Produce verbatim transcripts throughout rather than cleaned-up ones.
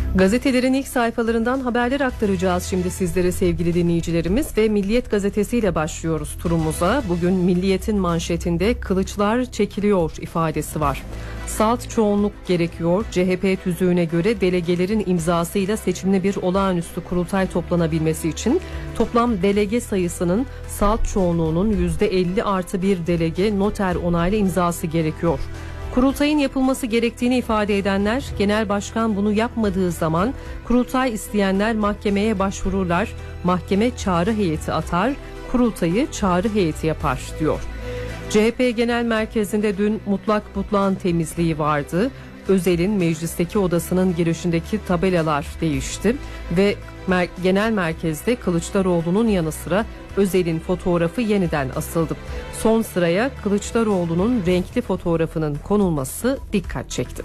Gazetelerin ilk sayfalarından haberler aktaracağız şimdi sizlere sevgili dinleyicilerimiz ve Milliyet gazetesiyle başlıyoruz turumuza. Bugün Milliyet'in manşetinde kılıçlar çekiliyor ifadesi var. Salt çoğunluk gerekiyor. C H P tüzüğüne göre delegelerin imzasıyla seçimli bir olağanüstü kurultay toplanabilmesi için toplam delege sayısının salt çoğunluğunun yüzde elli artı bir delege noter onaylı imzası gerekiyor. Kurultayın yapılması gerektiğini ifade edenler, genel başkan bunu yapmadığı zaman kurultay isteyenler mahkemeye başvururlar, mahkeme çağrı heyeti atar, kurultayı çağrı heyeti yapar diyor. C H P Genel Merkezi'nde dün mutlak mutlağın temizliği vardı. Özel'in meclisteki odasının girişindeki tabelalar değişti ve mer- genel merkezde Kılıçdaroğlu'nun yanı sıra Özel'in fotoğrafı yeniden asıldı. Son sıraya Kılıçdaroğlu'nun renkli fotoğrafının konulması dikkat çekti.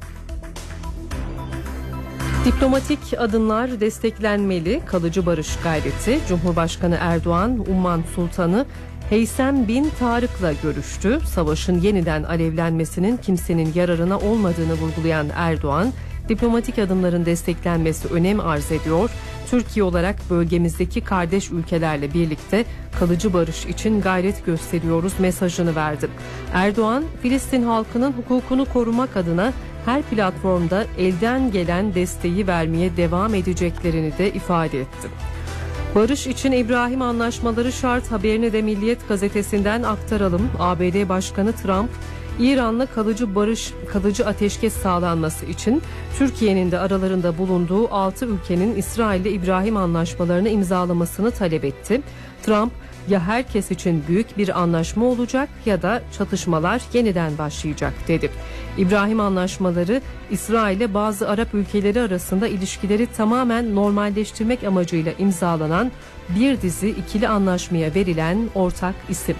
Diplomatik adımlar desteklenmeli, kalıcı barış gayreti. Cumhurbaşkanı Erdoğan, Umman Sultanı Heysem bin Tarık'la görüştü. Savaşın yeniden alevlenmesinin kimsenin yararına olmadığını vurgulayan Erdoğan, diplomatik adımların desteklenmesi önem arz ediyor. Türkiye olarak bölgemizdeki kardeş ülkelerle birlikte kalıcı barış için gayret gösteriyoruz mesajını verdi. Erdoğan, Filistin halkının hukukunu korumak adına her platformda elden gelen desteği vermeye devam edeceklerini de ifade etti. Barış için İbrahim Anlaşmaları şart haberini de Milliyet gazetesinden aktaralım. A B D Başkanı Trump, İran'la kalıcı barış, kalıcı ateşkes sağlanması için Türkiye'nin de aralarında bulunduğu altı ülkenin İsrail'le İbrahim Anlaşmalarını imzalamasını talep etti. Trump, ya herkes için büyük bir anlaşma olacak ya da çatışmalar yeniden başlayacak dedi. İbrahim Anlaşmaları, İsrail'le bazı Arap ülkeleri arasında ilişkileri tamamen normalleştirmek amacıyla imzalanan bir dizi ikili anlaşmaya verilen ortak isim.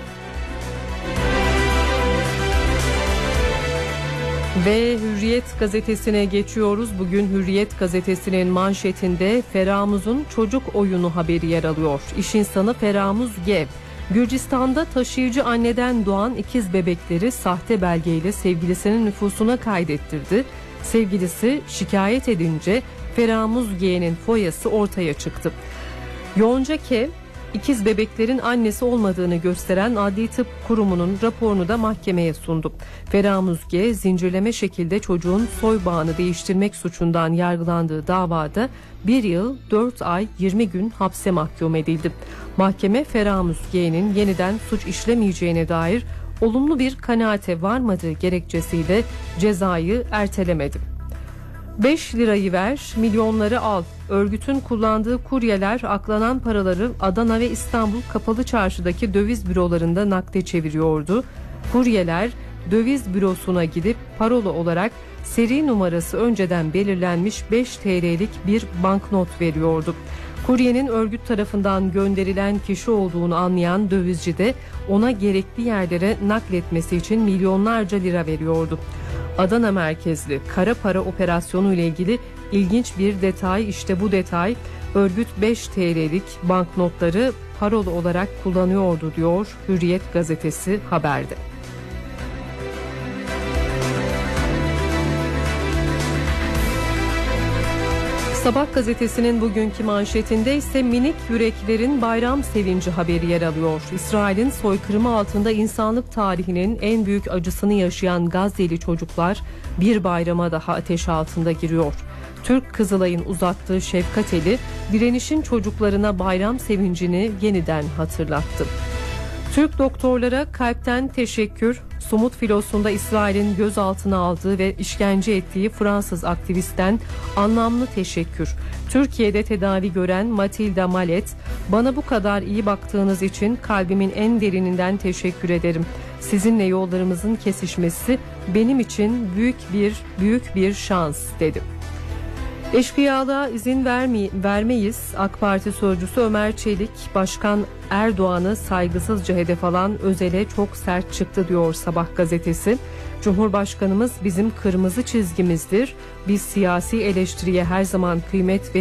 Ve Hürriyet gazetesine geçiyoruz. Bugün Hürriyet gazetesinin manşetinde Feramuz'un çocuk oyunu haberi yer alıyor. İş insanı Feramuz G. Gürcistan'da taşıyıcı anneden doğan ikiz bebekleri sahte belgeyle sevgilisinin nüfusuna kaydettirdi. Sevgilisi şikayet edince Feramuz G'nin foyası ortaya çıktı. Yonca K. İkiz bebeklerin annesi olmadığını gösteren Adli Tıp Kurumu'nun raporunu da mahkemeye sundu. Feramuz G, zincirleme şekilde çocuğun soy bağını değiştirmek suçundan yargılandığı davada bir yıl dört ay yirmi gün hapse mahkum edildi. Mahkeme Feramuz G'nin yeniden suç işlemeyeceğine dair olumlu bir kanaate varmadığı gerekçesiyle cezayı ertelemedi. beş lirayı ver, milyonları al. Örgütün kullandığı kuryeler aklanan paraları Adana ve İstanbul Kapalı Çarşı'daki döviz bürolarında nakde çeviriyordu. Kuryeler döviz bürosuna gidip parola olarak seri numarası önceden belirlenmiş beş T L'lik bir banknot veriyordu. Kuryenin örgüt tarafından gönderilen kişi olduğunu anlayan dövizci de ona gerekli yerlere nakletmesi için milyonlarca lira veriyordu. Adana merkezli kara para operasyonu ile ilgili ilginç bir detay, işte bu detay: örgüt beş T L'lik banknotları parola olarak kullanıyordu diyor Hürriyet gazetesi haberde. Sabah gazetesinin bugünkü manşetinde ise minik yüreklerin bayram sevinci haberi yer alıyor. İsrail'in soykırımı altında insanlık tarihinin en büyük acısını yaşayan Gazze'li çocuklar bir bayrama daha ateş altında giriyor. Türk Kızılay'ın uzattığı şefkat eli direnişin çocuklarına bayram sevincini yeniden hatırlattı. Türk doktorlara kalpten teşekkür. Sumut filosunda İsrail'in gözaltına aldığı ve işkence ettiği Fransız aktivistten anlamlı teşekkür. Türkiye'de tedavi gören Matilda Malet, bana bu kadar iyi baktığınız için kalbimin en derininden teşekkür ederim. Sizinle yollarımızın kesişmesi benim için büyük bir büyük bir şans dedi. Eşkıyalığa izin vermey- vermeyiz. AK Parti sözcüsü Ömer Çelik, Başkan Erdoğan'ı saygısızca hedef alan Özel'e çok sert çıktı diyor Sabah gazetesi. Cumhurbaşkanımız bizim kırmızı çizgimizdir. Biz siyasi eleştiriye her zaman kıymet ve